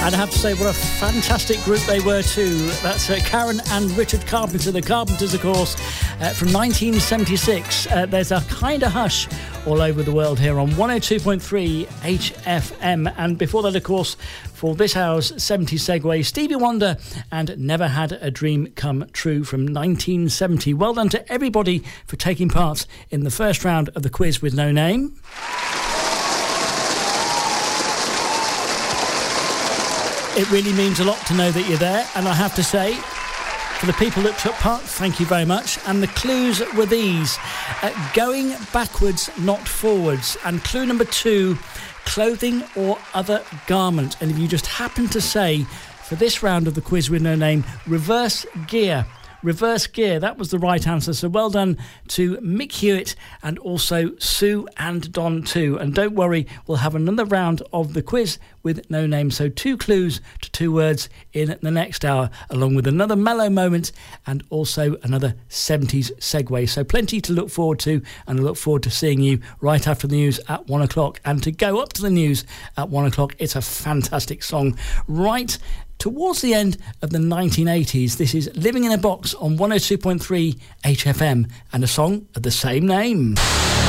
And I have to say, what a fantastic group they were too. That's Karen and Richard Carpenter, the Carpenters, of course, from 1976. There's a kind of hush all over the world here on 102.3 HFM. And before that, of course, for this hour's 70s segue, Stevie Wonder and Never Had a Dream Come True from 1970. Well done to everybody for taking part in the first round of the quiz with no name. It really means a lot to know that you're there, and I have to say, for the people that took part, thank you very much. And the clues were these: going backwards, not forwards. And clue number 2, clothing or other garment. And if you just happen to say, for this round of the quiz with no name, reverse gear. Reverse gear, that was the right answer. So well done to Mick Hewitt and also Sue and Don too. And don't worry, we'll have another round of the quiz with no name. So 2 clues to 2 words in the next hour, along with another mellow moment and also another 70s segue. So plenty to look forward to, and I look forward to seeing you right after the news at 1 o'clock. And to go up to the news at 1 o'clock, it's a fantastic song. Right towards the end of the 1980s, this is Living in a Box on 102.3 HFM and a song of the same name.